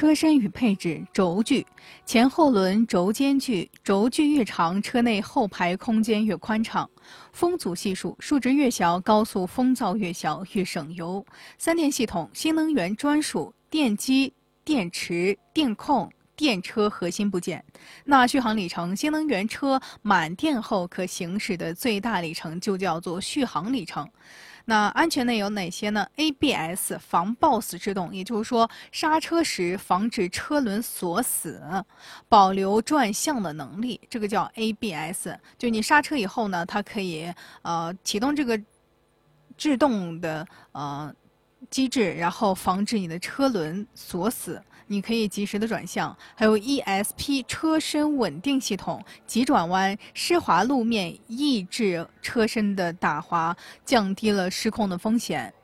车身与配置：轴距，前后轮轴间距，轴距越长，车内后排空间越宽敞。风阻系数，数值越小，高速风噪越小，越省油。三电系统，新能源专属，电机、电池、电控。电车核心部件。那续航里程，新能源车满电后可行驶的最大里程就叫做续航里程。那安全内有哪些呢 ？ABS 防抱死制动，也就是说刹车时防止车轮锁死，保留转向的能力，这个叫 ABS。就你刹车以后呢，它可以启动这个制动的机制，然后防止你的车轮锁死。你可以及时的转向，还有 ESP 车身稳定系统，急转弯、湿滑路面抑制车身的打滑，降低了失控的风险。